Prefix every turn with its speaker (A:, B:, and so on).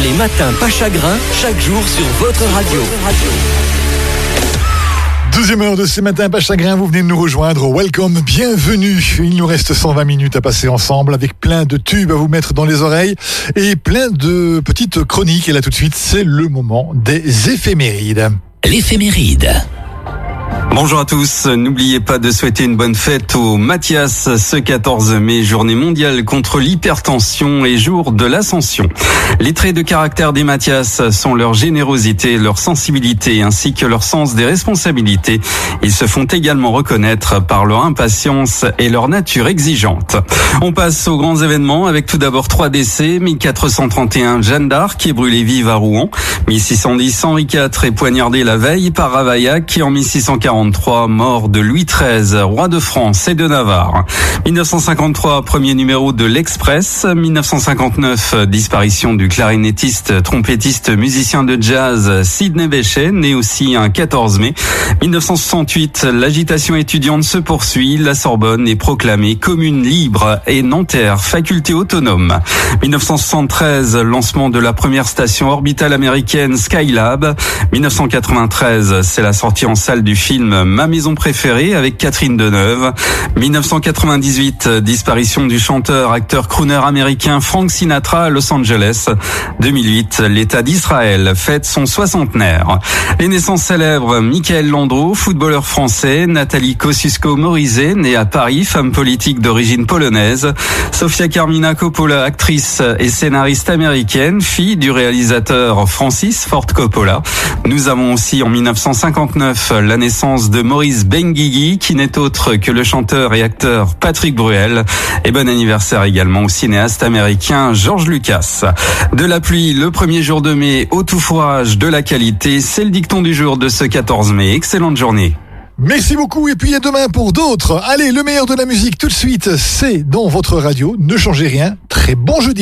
A: Les matins pas chagrin, chaque jour sur votre radio.
B: Deuxième heure de ces matins pas chagrin, vous venez de nous rejoindre. Welcome, bienvenue. Il nous reste 120 minutes à passer ensemble avec plein de tubes à vous mettre dans les oreilles et plein de petites chroniques. Et là tout de suite, c'est le moment des éphémérides.
A: L'éphéméride.
C: Bonjour à tous, n'oubliez pas de souhaiter une bonne fête au Mathias ce 14 mai, journée mondiale contre l'hypertension et jour de l'ascension. Les traits de caractère des Mathias sont leur générosité, leur sensibilité ainsi que leur sens des responsabilités. Ils se font également reconnaître par leur impatience et leur nature exigeante. On passe aux grands événements avec tout d'abord 3 décès. 1431, Jeanne d'Arc qui est brûlée vive à Rouen. 1610, Henri IV est poignardé la veille par Ravaillac. Et en 1643, mort de Louis XIII, roi de France et de Navarre. 1953, premier numéro de l'Express. 1959, disparition du clarinettiste, trompettiste, musicien de jazz Sidney Bechet, né aussi un 14 mai. 1968, l'agitation étudiante se poursuit. La Sorbonne est proclamée commune libre et Nanterre faculté autonome. 1973, lancement de la première station orbitale américaine Skylab. 1993, c'est la sortie en salle du film Ma maison préférée avec Catherine Deneuve. 1998, disparition du chanteur, acteur, crooner américain Frank Sinatra à Los Angeles. 2008, l'État d'Israël fête son 60aire. Les naissances célèbres, Michael Landreau, footballeur français, Nathalie Kosciusko-Morizet, née à Paris, femme politique d'origine polonaise, Sofia Carmina Coppola, actrice et scénariste américaine, fille du réalisateur Francis Ford Coppola. Nous avons aussi en 1959 la naissance de Maurice Benguigui, qui n'est autre que le chanteur et acteur Patrick Bruel. Et bon anniversaire également au cinéaste américain George Lucas. De la pluie le premier jour de mai, au tout fourrage de la qualité, c'est le dicton du jour de ce 14 mai. Excellente journée.
B: Merci beaucoup et puis à demain pour d'autres. Allez, le meilleur de la musique tout de suite, c'est dans votre radio. Ne changez rien. Très bon jeudi.